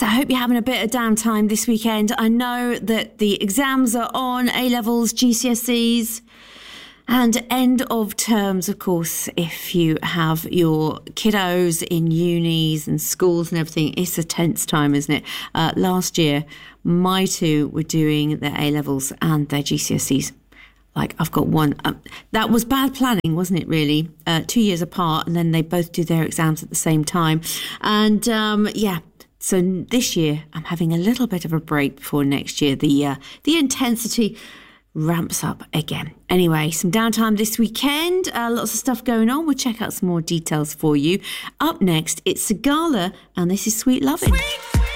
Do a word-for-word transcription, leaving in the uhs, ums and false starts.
Yes, I hope you're having a bit of downtime this weekend. I know that the exams are on, A-levels, G C S Es, and end of terms, of course, if you have your kiddos in unis and schools and everything. It's a tense time, isn't it? Uh, last year, my two were doing their A-levels and their G C S Es. Like, I've got one. Um, that was bad planning, wasn't it, really? Uh, two years apart, and then they both do their exams at the same time. And, um, yeah, so this year I'm having a little bit of a break before next year. The, uh, the intensity ramps up again. Anyway, some downtime this weekend. Uh, lots of stuff going on. We'll check out some more details for you. Up next, it's Sigala, and this is Sweet Lovin'. Sweet.